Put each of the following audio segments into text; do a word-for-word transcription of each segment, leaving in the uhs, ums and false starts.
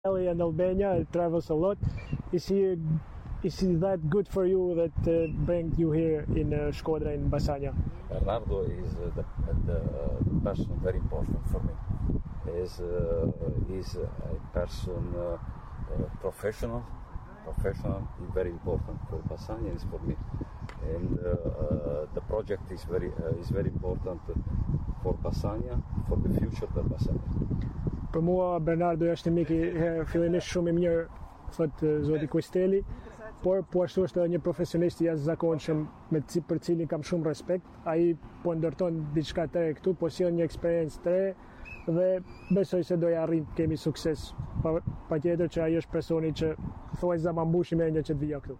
in Albania, travels a lot. Is he is he that good for you that uh, bring you here in uh, Shkodra in Basanja? Bernardo is uh, the, the person very important for me. Is uh, is a person uh, uh, professional, professional is very important for Basanja is for me, and uh, uh, the project is very uh, is very important for Basanja, for the future of Basanja. Për mua Bernardo është një mik i fillimisht shumë i mirë, thot zoti Kuesteli, por po ashtu është edhe një profesionist i jashtëzakonshëm me për cilin kam shumë respekt. Ai po ndërton diçka të re këtu, po sjell një eksperiencë të re dhe besoj se do ja arrim kemi sukses. Pa, patjetër që ai është personi që thuaj za ma mbushim e një që të vija këtu.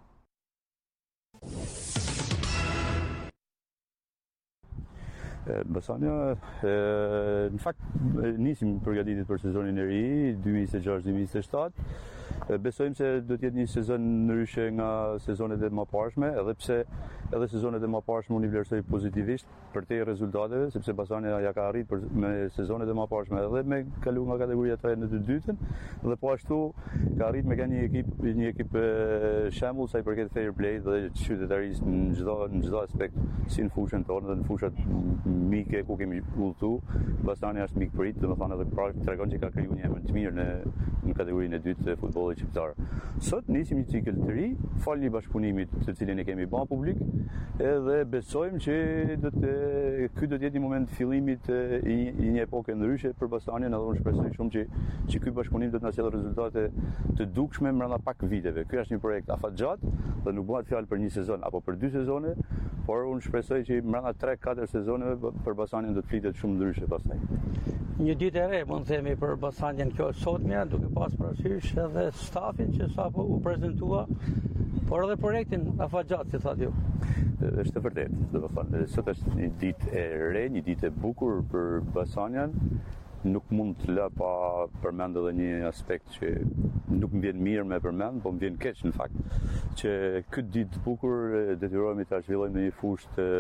Basanja, në fakt nisim përgatitur për sezonin e ri dy mijë e gjashtë dy mijë e shtatë. Besojmë se do të jetë një sezon ndryshe nga sezonet e mëparshme, edhe pse edhe sezonet e mëparshme unë i vlerësoj pozitivisht për te rezultateve, sepse Basanja ja ka arrit për me sezonet e mëparshme edhe me kalu nga kategoria tre në të dytën, dhe po ashtu ka arrit me ka një ekip një ekip shembull sa i përket fair play dhe qytetarisë në çdo në çdo aspekt, si në fushën tonë dhe në fushat mike ku kemi udhëtu. Basanja është mik prit, domethënë edhe pra tregon që ka krijuar një emër të mirë në në kategorinë e dytë të futbollit shqiptar. Sot nisim një cikël të ri, falni bashkëpunimit të cilin e kemi bën publik, edhe besojmë që do të ky do të jetë një moment fillimit i, i një epoke ndryshe për Basanjen, edhe unë shpresoj shumë që që ky bashkëpunim do të na sjellë rezultate të dukshme brenda pak viteve. Ky është një projekt afatgjat dhe nuk bëhet fjalë për një sezon apo për dy sezone, por unë shpresoj që brenda tre katër sezoneve për Basanjen do të flitet shumë ndryshe pastaj. Një ditë e re, mund të themi, për Basanjen kjo sotmja, duke pas parasysh edhe stafin që sapo u prezantua, por edhe projektin afatgjat, si thatë ju. Është e vërtetë, do të thonë, sot është një ditë e re, një ditë e bukur për Basanjen. Nuk mund të lë pa përmend edhe një aspekt që nuk më vjen mirë me përmend, po më vjen keq në fakt, që këtë ditë të bukur detyrohemi ta zhvillojmë në një fushë të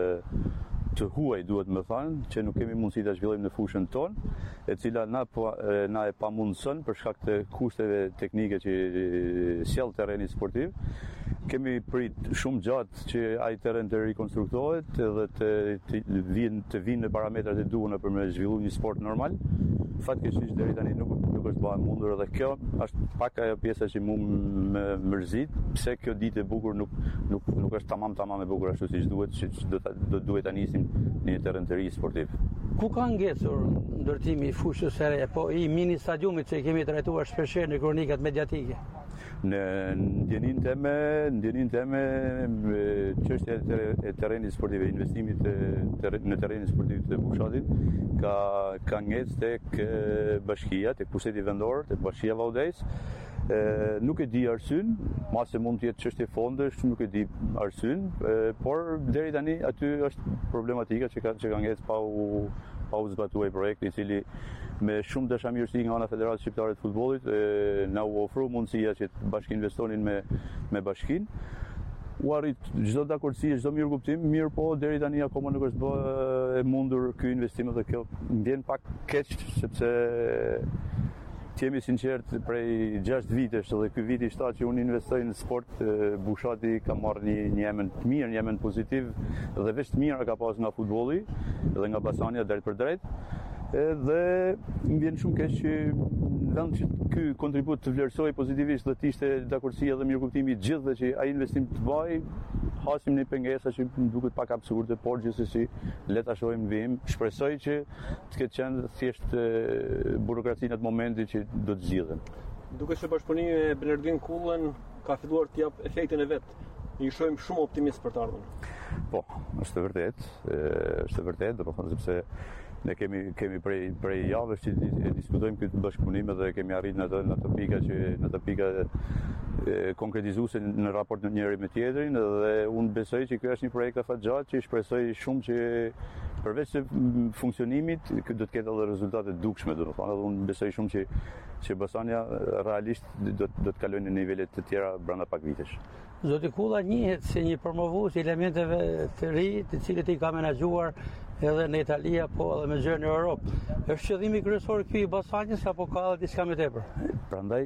të huaj, duhet më thënë, që nuk kemi mundësi ta zhvillojmë në fushën tonë, e cila na na e pamundson për shkak të kushteve teknike që sjell terreni sportiv. Kemi prit shumë gjatë që ai terren të rikonstruktohet edhe të të vinë të vinë në parametrat e duhur për me zhvilluar një sport normal. Fatkeqësisht deri tani nuk nuk është bëhen mundur, edhe kjo është pak ajo pjesa që mua më mërzit, pse kjo ditë e bukur nuk nuk nuk është tamam tamam e bukur ashtu siç duhet, që do ta do duhet ta nisim në një terren të ri sportiv. Ku ka ngecur ndërtimi i fushës së re, po i mini stadiumit që kemi trajtuar shpeshherë në kronikat mediatike? Në ndjenin teme, ndjenin teme çështja e terrenit sportiv, investimit në terrenin sportiv të Bushatit, ka ka ngecë tek bashkia, tek pushteti vendor, tek bashkia Vaudes. E, nuk e di arsyn, mase mund të jetë çështje fondesh, nuk e di arsyn, e, por deri tani aty është problematika që ka që ka ngecë pa u pa u zbatuar projekti, i cili me shumë dashamirësi nga ana Federatës Shqiptare të Futbollit e, na u ofru mundësia që të bashkëinvestonin me me bashkinë. U arrit çdo dakordsi, çdo mirëkuptim, mirë po deri tani akoma nuk është bë e mundur ky investim, dhe kjo më vjen pak keq, sepse të jemi sinqert, prej gjashtë vitesh dhe ky viti i shtatë që unë investoj në sport, Bushati ka marrë një, një emën të mirë, një emën pozitiv, dhe veç të mira ka pas nga futbolli dhe nga Basanja drejt për drejt. Dhe më vjen shumë keq që në vend që ky kontribut të vlerësoj pozitivisht dhe të ishte dakordsi edhe mirëkuptimi i gjithëve që ai investim të bëj, hasim në pengesa që më duket pak absurde, por gjithsesi le ta shohim në vim. Shpresoj që të ketë qenë thjesht burokracinë atë momenti që do të zgjidhen. Duke se bashkëpunimi me Bernardin Kullën ka filluar të jap efektin e vet. Ju shohim shumë optimist për të ardhmen. Po, është e vërtetë, është e vërtetë, domethënë sepse ne kemi kemi prej prej javësh që e diskutojmë këtë bashkëpunim dhe kemi arritur në ato në ato pika që në ato pika konkretizuese në raport në njëri me tjetrin, dhe unë besoj që ky është një projekt afatgjat që shpresoj shumë që përveç se funksionimit, do të ketë edhe rezultate të dukshme, do të thonë, edhe unë besoj shumë që që Basania realisht do, do të kalojnë në nivelet të tjera brenda pak vitesh. Zoti Kulla njihet si një promovues i elementeve të ri, të cilët i ka menaxhuar edhe në Itali apo edhe me gjëra në Europë. Është qëllimi kryesor ky i Basanjes apo ka edhe diçka më tepër? Prandaj